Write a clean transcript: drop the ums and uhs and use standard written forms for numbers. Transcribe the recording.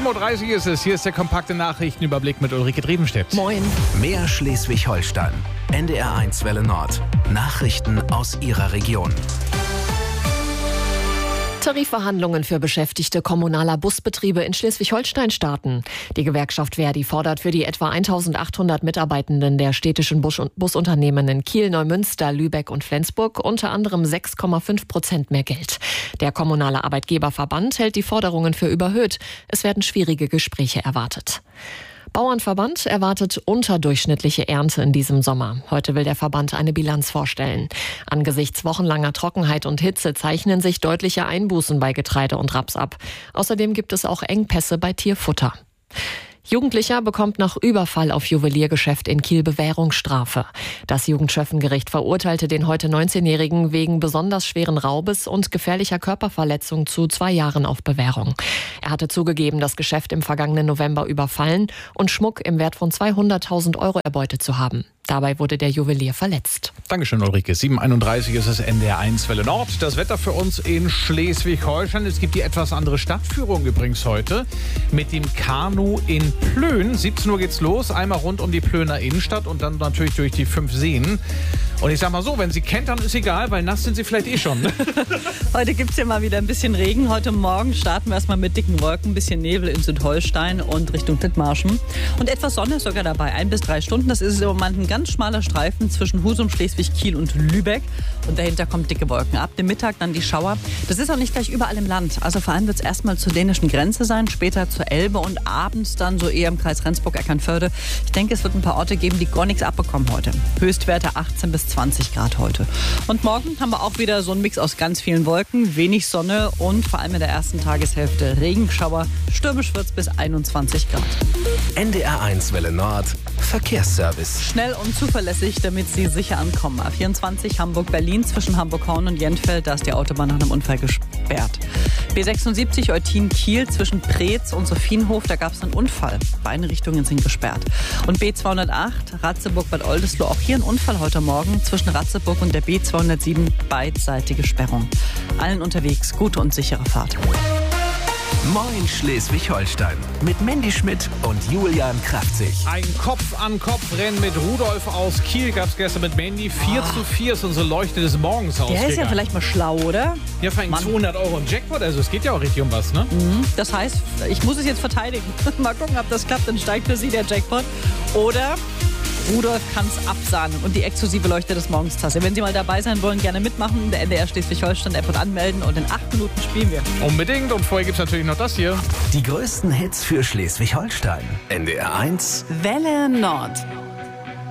7.30 Uhr ist es. Hier ist der kompakte Nachrichtenüberblick mit Ulrike Drevenstedt. Moin. Mehr Schleswig-Holstein. NDR1 Welle Nord. Nachrichten aus Ihrer Region. Tarifverhandlungen für Beschäftigte kommunaler Busbetriebe in Schleswig-Holstein starten. Die Gewerkschaft ver.di fordert für die etwa 1.800 Mitarbeitenden der städtischen Busunternehmen in Kiel, Neumünster, Lübeck und Flensburg unter anderem 6,5% mehr Geld. Der kommunale Arbeitgeberverband hält die Forderungen für überhöht. Es werden schwierige Gespräche erwartet. Bauernverband erwartet unterdurchschnittliche Ernte in diesem Sommer. Heute will der Verband eine Bilanz vorstellen. Angesichts wochenlanger Trockenheit und Hitze zeichnen sich deutliche Einbußen bei Getreide und Raps ab. Außerdem gibt es auch Engpässe bei Tierfutter. Jugendlicher bekommt nach Überfall auf Juweliergeschäft in Kiel Bewährungsstrafe. Das Jugendschöffengericht verurteilte den heute 19-Jährigen wegen besonders schweren Raubes und gefährlicher Körperverletzung zu 2 Jahren auf Bewährung. Er hatte zugegeben, das Geschäft im vergangenen November überfallen und Schmuck im Wert von 200.000 € erbeutet zu haben. Dabei wurde der Juwelier verletzt. Dankeschön, Ulrike. 7.31 Uhr ist es NDR1 Welle Nord. Das Wetter für uns in Schleswig-Holstein. Es gibt die etwas andere Stadtführung übrigens heute mit dem Kanu in Plön. 17 Uhr geht's los. Einmal rund um die Plöner Innenstadt und dann natürlich durch die 5 Seen. Und ich sag mal so, wenn Sie kentern, ist egal, weil nass sind Sie vielleicht eh schon. Heute gibt es ja mal wieder ein bisschen Regen. Heute Morgen starten wir erstmal mit dicken Wolken, ein bisschen Nebel in Südholstein und Richtung Dithmarschen. Und etwas Sonne ist sogar dabei, 1 bis 3 Stunden. Das ist im Moment ein ganz schmaler Streifen zwischen Husum, Schleswig, Kiel und Lübeck. Und dahinter kommen dicke Wolken. Ab dem Mittag dann die Schauer. Das ist auch nicht gleich überall im Land. Also vor allem wird es erstmal zur dänischen Grenze sein, später zur Elbe und abends dann so eher im Kreis Rendsburg-Eckernförde. Ich denke, es wird ein paar Orte geben, die gar nichts abbekommen heute. Höchstwerte 18 bis 20 Grad heute. Und morgen haben wir auch wieder so einen Mix aus ganz vielen Wolken, wenig Sonne und vor allem in der ersten Tageshälfte Regenschauer. Stürmisch wird es bis 21 Grad. NDR1 Welle Nord. Verkehrsservice. Schnell und zuverlässig, damit Sie sicher ankommen. A24 Hamburg-Berlin zwischen Hamburg-Horn und Jentfeld, da ist die Autobahn nach einem Unfall gesperrt. B76 Eutin-Kiel zwischen Preetz und Sophienhof, da gab es einen Unfall. Beide Richtungen sind gesperrt. Und B208 Ratzeburg-Bad Oldesloe, auch hier ein Unfall heute Morgen zwischen Ratzeburg und der B207, beidseitige Sperrung. Allen unterwegs gute und sichere Fahrt. Moin Schleswig-Holstein. Mit Mandy Schmidt und Julian Kraftzig. Ein Kopf-an-Kopf-Rennen mit Rudolf aus Kiel gab es gestern mit Mandy. 4:4 ist unsere Leuchte des Morgens ausgegangen. Der ist ja vielleicht mal schlau, oder? Ja, vor allem 200 € im Jackpot. Also es geht ja auch richtig um was, ne? Das heißt, ich muss es jetzt verteidigen. Mal gucken, ob das klappt. Dann steigt für Sie der Jackpot. Oder Rudolf kann es absahnen und die exklusive Leuchte des Morgens Tasse. Wenn Sie mal dabei sein wollen, gerne mitmachen. Der NDR Schleswig-Holstein-App und anmelden. Und in 8 Minuten spielen wir. Unbedingt. Und vorher gibt es natürlich noch das hier. Die größten Hits für Schleswig-Holstein. NDR1 Welle Nord.